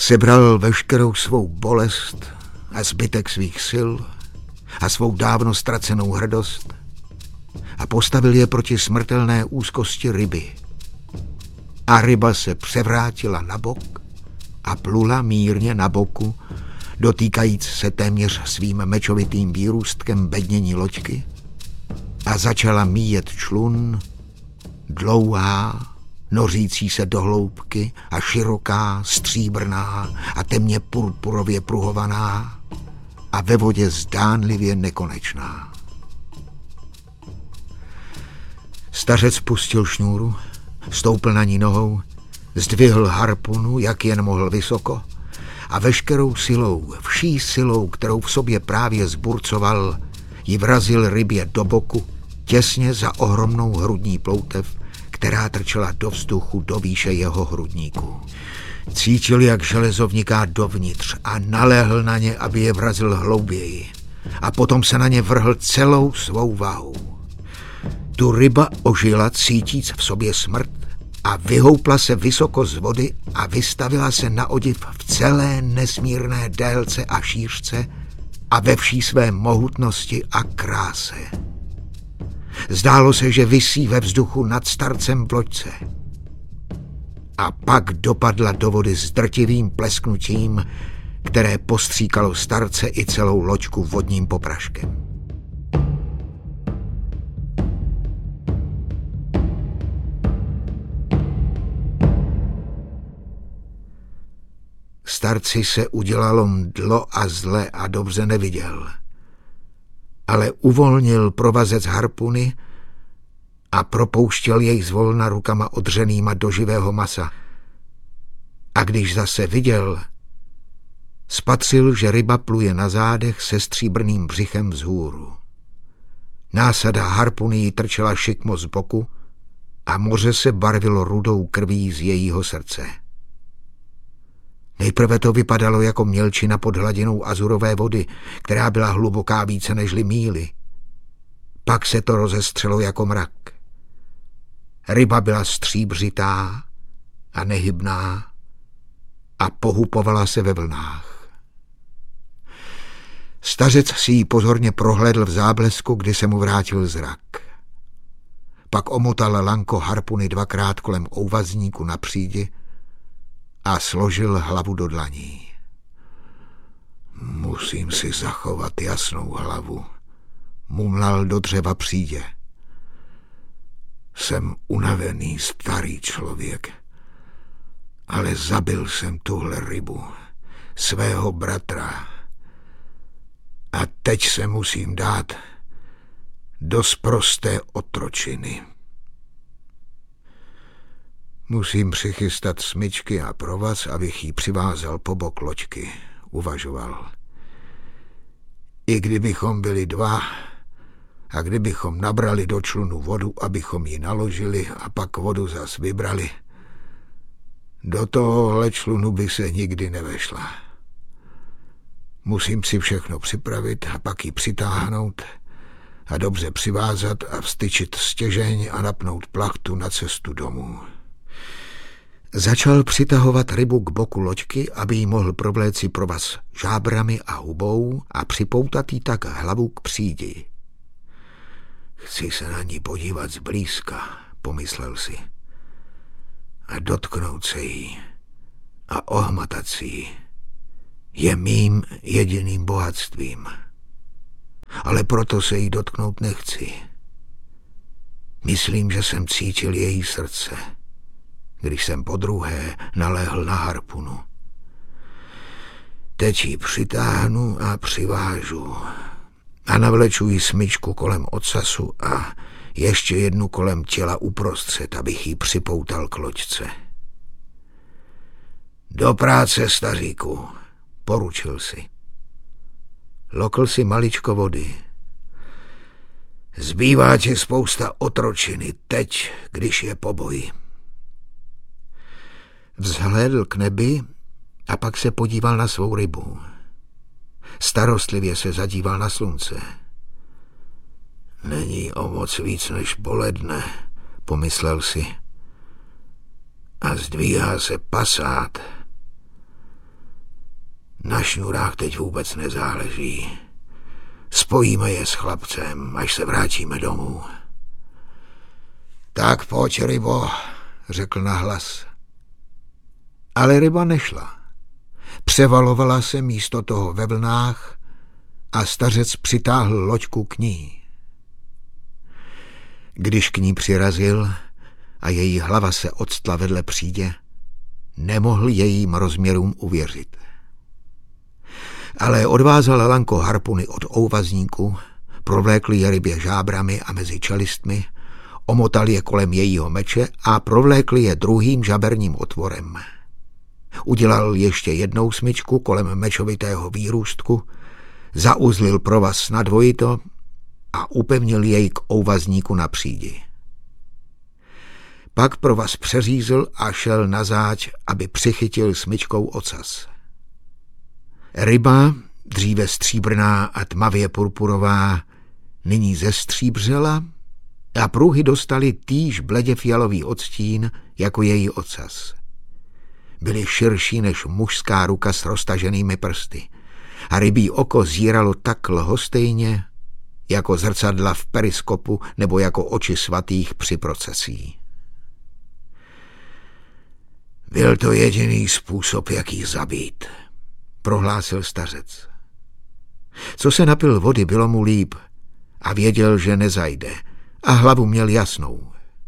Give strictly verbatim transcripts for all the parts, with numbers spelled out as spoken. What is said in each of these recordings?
Sebral veškerou svou bolest a zbytek svých sil a svou dávno ztracenou hrdost a postavil je proti smrtelné úzkosti ryby. A ryba se převrátila na bok a plula mírně na boku, dotýkajíc se téměř svým mečovitým výrůstkem bednění loďky, a začala míjet člun, dlouhá, nořící se do hloubky a široká, stříbrná a temně purpurově pruhovaná a ve vodě zdánlivě nekonečná. Stařec pustil šňůru, stoupl na ní nohou, zdvihl harpunu, jak jen mohl vysoko, a veškerou silou, vší silou, kterou v sobě právě zburcoval, ji vrazil rybě do boku, těsně za ohromnou hrudní ploutev, která trčela do vzduchu do výše jeho hrudníku. Cítil, jak železo vniká dovnitř a naléhl na ně, aby je vrazil hlouběji. A potom se na ně vrhl celou svou vahou. Tu ryba ožila, cítíc v sobě smrt, a vyhoupla se vysoko z vody a vystavila se na odiv v celé nesmírné délce a šířce a ve vší své mohutnosti a kráse. Zdálo se, že visí ve vzduchu nad starcem v loďce. A pak dopadla do vody s drtivým plesknutím, které postříkalo starce i celou loďku vodním popraškem. Starci se udělalo mdlo a zle a dobře neviděl. Ale uvolnil provazec harpuny a propouštěl jej zvolna rukama odřenýma do živého masa. A když zase viděl, spatřil, že ryba pluje na zádech se stříbrným břichem vzhůru. Násada harpuny jí trčela šikmo z boku a moře se barvilo rudou krví z jejího srdce. Nejprve to vypadalo jako mělčina pod hladinou azurové vody, která byla hluboká více nežli míly. Pak se to rozestřelo jako mrak. Ryba byla stříbřitá a nehybná a pohupovala se ve vlnách. Stařec si ji pozorně prohlédl v záblesku, kdy se mu vrátil zrak. Pak omotal lanko harpuny dvakrát kolem ouvazníku na přídi a složil hlavu do dlaní. Musím si zachovat jasnou hlavu, mumlal do dřeva přídě. Jsem unavený starý člověk, ale zabil jsem tuhle rybu, svého bratra. A teď se musím dát do sprosté otročiny. Musím přichystat smyčky a provaz, abych jí přivázal po bok loďky, uvažoval. I kdybychom byli dva a kdybychom nabrali do člunu vodu, abychom ji naložili a pak vodu zas vybrali, do tohohle člunu by se nikdy nevešla. Musím si všechno připravit a pak ji přitáhnout a dobře přivázat a vstyčit stěžeň a napnout plachtu na cestu domů. Začal přitahovat rybu k boku loďky, aby jí mohl provléci provaz žábrami a hubou a připoutat jí tak hlavu k přídi. Chci se na ní podívat zblízka, pomyslel si, a dotknout se jí a ohmatat si ji je mým jediným bohatstvím. Ale proto se jí dotknout nechci. Myslím, že jsem cítil její srdce, když jsem podruhé naléhl na harpunu. Teď ji přitáhnu a přivážu a navleču jí smyčku kolem ocasu a ještě jednu kolem těla uprostřed, abych ji připoutal k loďce. Do práce, staříku, poručil si. Lokl si maličko vody. Zbývá ti spousta otročiny teď, když je po boji. Vzhlédl k nebi a pak se podíval na svou rybu. Starostlivě se zadíval na slunce. Není o moc víc než poledne, pomyslel si. A zdvíhá se pasát. Na šňůrách teď vůbec nezáleží. Spojíme je s chlapcem, až se vrátíme domů. Tak pojď, rybo, řekl nahlas. Ale ryba nešla. Převalovala se místo toho ve vlnách a stařec přitáhl loďku k ní. Když k ní přirazil a její hlava se octla vedle přídě, nemohl jejím rozměrům uvěřit. Ale odvázal lanko harpuny od ouvazníku, provlékl je rybě žábrami a mezi čelistmi, omotal je kolem jejího meče a provlékl je druhým žaberním otvorem. Udělal ještě jednou smyčku kolem mečovitého výrůstku, zauzlil provaz na dvojito a upevnil jej k ouvazníku na přídi. Pak provaz přeřízl a šel na záď, aby přichytil smyčkou ocas. Ryba, dříve stříbrná a tmavě purpurová, nyní zestříbřela a pruhy dostaly týž bledě fialový odstín jako její ocas. Byly širší než mužská ruka s roztaženými prsty a rybí oko zíralo tak lhostejně, jako zrcadla v periskopu nebo jako oči svatých při procesí. Byl to jediný způsob, jak jí zabít, prohlásil stařec. Co se napil vody, bylo mu líp a věděl, že nezajde a hlavu měl jasnou.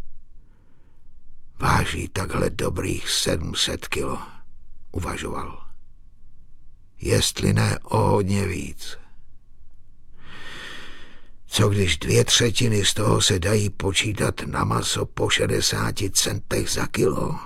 Váží takhle dobrých sedm set kilo, uvažoval. Jestli ne o hodně víc. Co když dvě třetiny z toho se dají počítat na maso po šedesáti centech za kilo?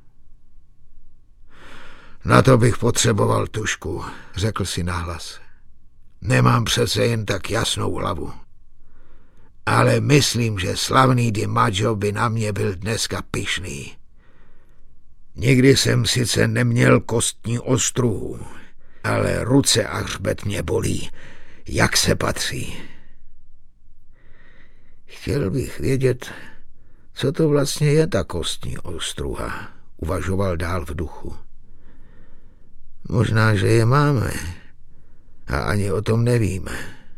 Na to bych potřeboval tužku, řekl si nahlas. Nemám přece jen tak jasnou hlavu. Ale myslím, že slavný DiMaggio by na mě byl dneska pyšný. Nikdy jsem sice neměl kostní ostruhu, ale ruce a hřbet mě bolí, jak se patří. Chtěl bych vědět, co to vlastně je ta kostní ostruha, uvažoval dál v duchu. Možná, že je máme a ani o tom nevíme.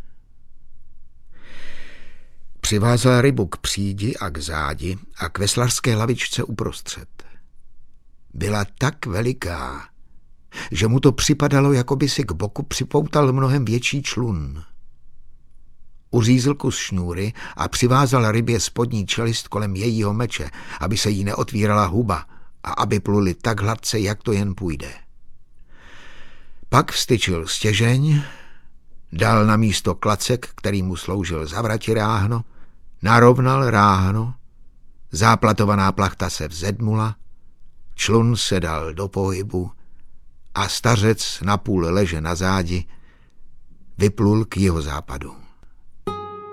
Přivázal rybu k přídi a k zádi a k veslařské lavičce uprostřed. Byla tak veliká, že mu to připadalo, jako by si k boku připoutal mnohem větší člun. Uřízl kus šňůry a přivázal rybě spodní čelist kolem jejího meče, aby se jí neotvírala huba a aby pluli tak hladce, jak to jen půjde. Pak vstyčil stěžeň, dal na místo klacek, který mu sloužil za vrati ráhno, narovnal ráhno, záplatovaná plachta se vzedmula, člun se dal do pohybu a stařec napůl leže na zádi vyplul k jihozápadu.